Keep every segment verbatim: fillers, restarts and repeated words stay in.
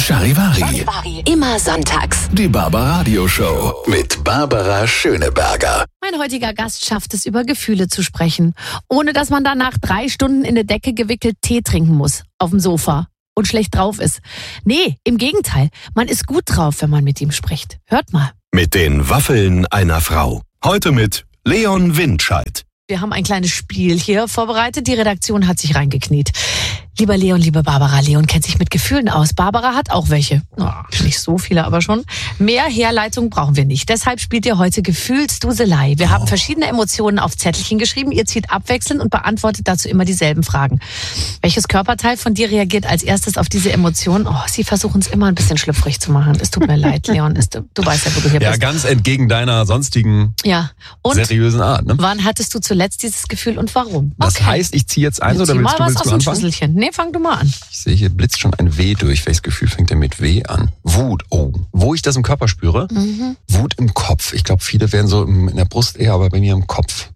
Charivari. Immer sonntags. Die Barbaradio Show mit Barbara Schöneberger. Mein heutiger Gast schafft es, über Gefühle zu sprechen, ohne dass man danach drei Stunden in eine Decke gewickelt Tee trinken muss, auf dem Sofa und schlecht drauf ist. Nee, im Gegenteil, man ist gut drauf, wenn man mit ihm spricht. Hört mal. Mit den Waffeln einer Frau. Heute mit Leon Windscheid. Wir haben ein kleines Spiel hier vorbereitet. Die Redaktion hat sich reingekniet. Lieber Leon, liebe Barbara, Leon kennt sich mit Gefühlen aus. Barbara hat auch welche. Oh, nicht so viele, aber schon. Mehr Herleitung brauchen wir nicht. Deshalb spielt ihr heute Gefühlsduselei. Wir oh. haben verschiedene Emotionen auf Zettelchen geschrieben. Ihr zieht abwechselnd und beantwortet dazu immer dieselben Fragen. Welches Körperteil von dir reagiert als erstes auf diese Emotionen? Oh, sie versuchen es immer ein bisschen schlüpfrig zu machen. Es tut mir leid, Leon. Es, du, du weißt ja, wo du hier ja, bist. Ja, ganz entgegen deiner sonstigen ja. und seriösen Art. Ne? Wann hattest du zuletzt dieses Gefühl und warum? Das okay. heißt, ich ziehe jetzt eins oder Zieh willst mal du, was willst aus du dem anfangen? Schüsselchen. Nee, fang du mal an. Ich sehe, hier blitzt schon ein W durch. Welches Gefühl fängt denn mit W an? Wut, oh. Wo ich das im Körper spüre? Mhm. Wut im Kopf. Ich glaube, viele wären so in der Brust eher, aber bei mir im Kopf.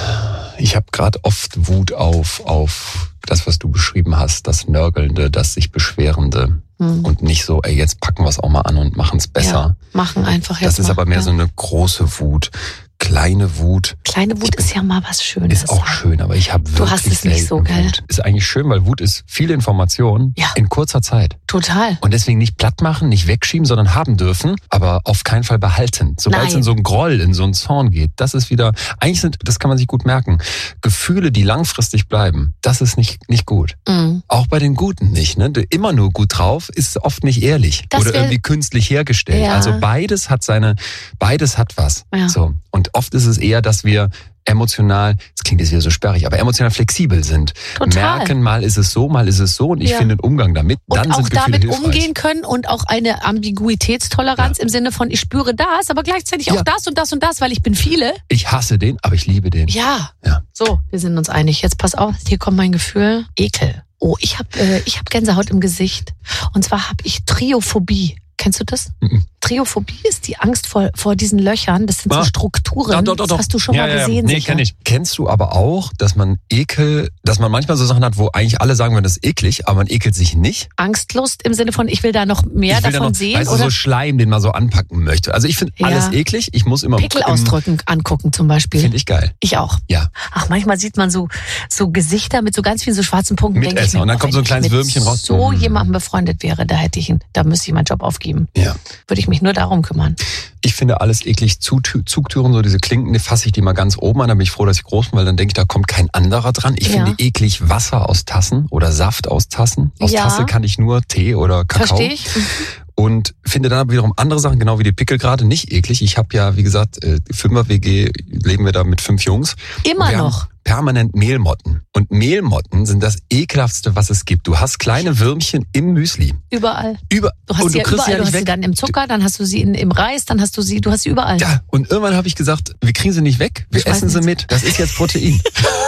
Ich habe gerade oft Wut auf, auf das, was du beschrieben hast. Das Nörgelnde, das sich Beschwerende. Mhm. Und nicht so, ey, jetzt packen wir es auch mal an und machen es besser. Ja, machen einfach jetzt Das ist mal, aber mehr ja. so eine große Wut. Kleine Wut. Kleine Wut ist ja mal was Schönes. Ist auch schön, aber ich habe wirklich Du hast es nicht so, gell? Wut. Ist eigentlich schön, weil Wut ist viel Information ja. in kurzer Zeit. Total. Und deswegen nicht platt machen, nicht wegschieben, sondern haben dürfen, aber auf keinen Fall behalten. Sobald es in so einen Groll, in so einen Zorn geht, das ist wieder, eigentlich sind, das kann man sich gut merken, Gefühle, die langfristig bleiben, das ist nicht, nicht gut. Mhm. Auch bei den Guten nicht, ne? Immer nur gut drauf ist oft nicht ehrlich das oder irgendwie künstlich hergestellt. Ja. Also beides hat seine, beides hat was. Ja. So. Und oft ist es eher, dass wir emotional, das klingt jetzt wieder so sperrig, aber emotional flexibel sind. Total. Merken, mal ist es so, mal ist es so und ich ja. finde einen Umgang damit. Dann und auch sind Gefühle damit hilfreich. umgehen können und auch eine Ambiguitätstoleranz ja. im Sinne von, ich spüre das, aber gleichzeitig auch ja. das und das und das, weil ich bin viele. Ich hasse den, aber ich liebe den. Ja. ja. So, wir sind uns einig. Jetzt pass auf, hier kommt mein Gefühl. Ekel. Oh, ich habe äh, ich hab Gänsehaut im Gesicht. Und zwar habe ich Triophobie. Kennst du das? Mhm. Triophobie ist die Angst vor, vor diesen Löchern. Das sind ah. so Strukturen. Ja, doch, doch, doch. Das hast du schon ja, mal ja, gesehen. Nee, kenn ich. Kennst du aber auch, dass man Ekel, dass man manchmal so Sachen hat, wo eigentlich alle sagen, das ist eklig, aber man ekelt sich nicht? Angstlust im Sinne von, ich will da noch mehr davon da noch, sehen? Weißt oder? du, so Schleim, den man so anpacken möchte. Also ich finde ja. alles eklig. Ich muss immer... Pickel ausdrücken, angucken zum Beispiel. Finde ich geil. Ich auch. Ja. Ach, manchmal sieht man so, so Gesichter mit so ganz vielen so schwarzen Punkten. Mit Essen. Und dann kommt so ein kleines Würmchen raus. Wenn ich so jemandem befreundet wäre, da hätte ich ihn, da müsste ich meinen Job aufgeben. Ja. Würde ich mich nur darum kümmern. Ich finde alles eklig. Zugtüren, so diese Klinken, die fasse ich die mal ganz oben an. Da bin ich froh, dass ich groß bin, weil dann denke ich, da kommt kein anderer dran. Ich ja. finde eklig Wasser aus Tassen oder Saft aus Tassen. Aus ja. Tasse kann ich nur Tee oder Kakao. Verstehe ich. Und finde dann aber wiederum andere Sachen, genau wie die Pickel gerade, nicht eklig. Ich habe ja, wie gesagt, Fünfer-W G, leben wir da mit fünf Jungs. Immer noch. Permanent Mehlmotten. Und Mehlmotten sind das ekelhaftste, was es gibt. Du hast kleine Würmchen im Müsli. Überall. Über, du hast und sie du ja überall. Ja du hast weg. sie dann im Zucker, dann hast du sie in, im Reis, dann hast du sie, du hast sie überall. Ja, und irgendwann habe ich gesagt, wir kriegen sie nicht weg, wir essen sie mit. Das ist jetzt Protein.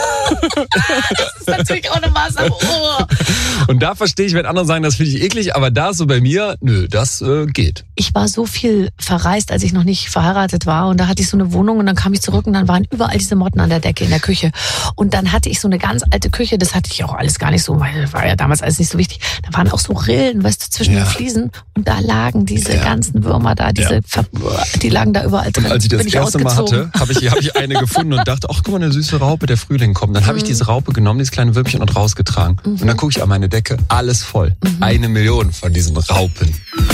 Das ist natürlich auch eine Maß am Ohr. Und da verstehe ich, wenn andere sagen, das finde ich eklig, aber da so bei mir, nö, das äh, geht. Ich war so viel verreist, als ich noch nicht verheiratet war, und da hatte ich so eine Wohnung und dann kam ich zurück und dann waren überall diese Motten an der Decke in der Küche. Und dann hatte ich so eine ganz alte Küche, das hatte ich auch alles gar nicht so, weil war ja damals alles nicht so wichtig. Da waren auch so Rillen, weißt du, zwischen ja. den Fliesen, und da lagen diese ja. ganzen Würmer da, diese ja. Ver- die lagen da überall drin. Und als ich das Bin ich erste Mal hatte, habe ich, hab ich eine gefunden und dachte, ach guck mal, eine süße Raupe, der Frühling kommt. Dann habe ich diese Raupe genommen, dieses kleine Würmchen, und rausgetragen. Mhm. Und dann gucke ich an meine Decke, alles voll. Mhm. Eine Million von diesen Raupen.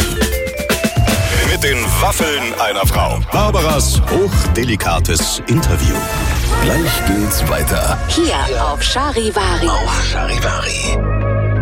Mit den Waffeln einer Frau. Barbaras hochdelikates Interview. Gleich geht's weiter. Hier auf Charivari. Auf Charivari.